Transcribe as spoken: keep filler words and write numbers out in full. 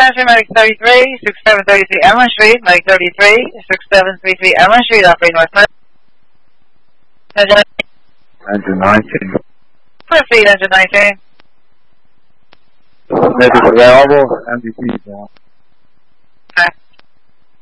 Management, Medic thirty-three, six seven three three Emlyn Street, Medic thirty-three, six seven three three Emlyn Street, operating northwest. Engine Engine nineteen. Proceed, engine nineteen. Medic available, M D T down.